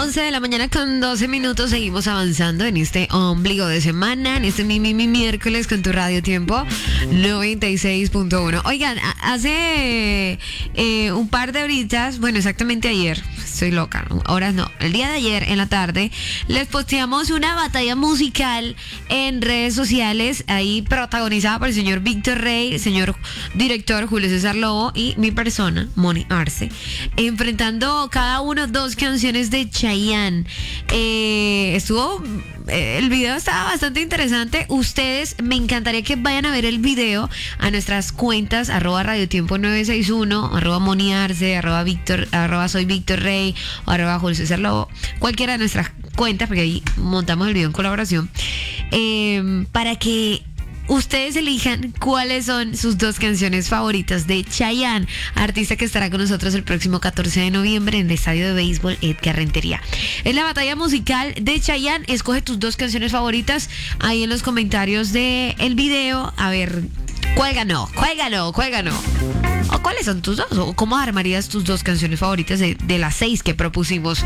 11 de la mañana con 12 minutos. Seguimos avanzando en este ombligo de semana, en este miércoles con tu Radio Tiempo 96.1. Oigan, hace un par de horitas, bueno, exactamente ayer, estoy loca, horas no, el día de ayer en la tarde, les posteamos una batalla musical en redes sociales, ahí protagonizada por el señor Víctor Rey, el señor director Julio César Lobo y mi persona, Moni Arce, enfrentando cada uno dos canciones de Chayanne. El video estaba bastante interesante. Ustedes, me encantaría que vayan a ver el video a nuestras cuentas, @radiotiempo961, @moniarce, @soy Víctor Rey, o @Julio César Lobo, cualquiera de nuestras cuentas, porque ahí montamos el video en colaboración, para que ustedes elijan cuáles son sus dos canciones favoritas de Chayanne, artista que estará con nosotros el próximo 14 de noviembre en el estadio de béisbol Edgar Rentería. Es la batalla musical de Chayanne. Escoge tus dos canciones favoritas ahí en los comentarios del video. A ver, ¿cuál ganó? ¿O cuáles son tus dos? ¿O cómo armarías tus dos canciones favoritas de las 6 que propusimos?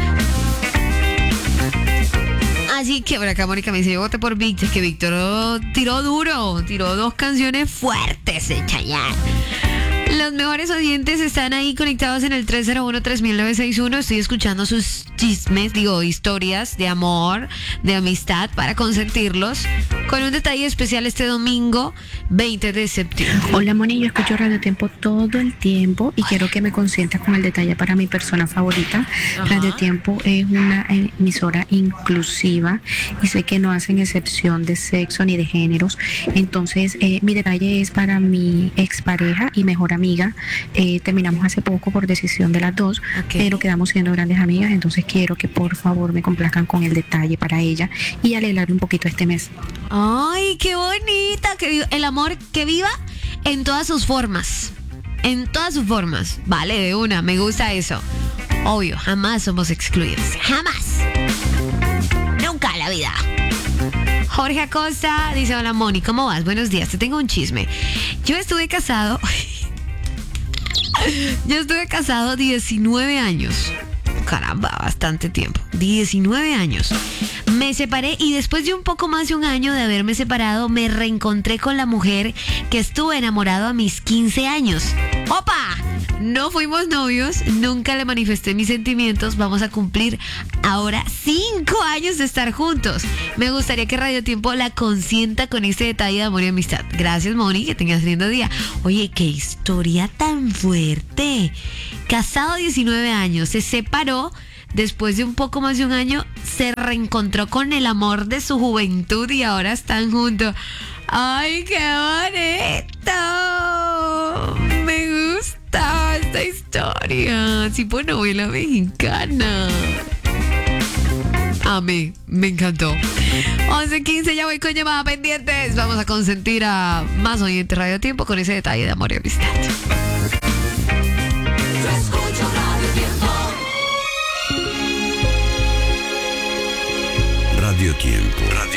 Así que por acá Mónica me dice, yo voté por Víctor, que Víctor tiró duro, tiró dos canciones fuertes de Chayanne. Los mejores oyentes están ahí conectados en el 301-3961. Estoy escuchando sus historias de amor, de amistad, para consentirlos, con un detalle especial este domingo 20 de septiembre. Hola Moni, yo escucho Radio Tiempo todo el tiempo y quiero que me consientas con el detalle para mi persona favorita. Ajá. Radio Tiempo es una emisora inclusiva y sé que no hacen excepción de sexo ni de géneros. Entonces mi detalle es para mi expareja y mejor amiga. Terminamos hace poco por decisión de las dos, pero quedamos siendo grandes amigas. Entonces quiero que por favor me complazcan con el detalle para ella y alegrarle un poquito este mes. Ay, qué bonita, que el amor que viva en todas sus formas. En todas sus formas. Vale, de una, me gusta eso. Obvio, jamás somos excluidos. Jamás. Nunca en la vida. Jorge Acosta dice, hola Moni, ¿cómo vas? Buenos días, te tengo un chisme. Yo estuve casado 19 años. Caramba, bastante tiempo. 19 años. Me separé y después de un poco más de un año de haberme separado, me reencontré con la mujer que estuve enamorado a mis 15 años. ¡Opa! No fuimos novios, nunca le manifesté mis sentimientos. Vamos a cumplir ahora 5 años de estar juntos. Me gustaría que Radio Tiempo la consienta con este detalle de amor y amistad. Gracias, Moni, que tengas lindo día. Oye, qué historia tan fuerte. Casado 19 años, se separó. Después de un poco más de un año, se reencontró con el amor de su juventud y ahora están juntos. ¡Ay, qué bonito! Me gusta esta historia. Tipo novela mexicana. Amé, me encantó. 11:15, ya voy con llamada pendientes. Vamos a consentir a más oyentes Radio Tiempo con ese detalle de amor y amistad. Radio Tiempo.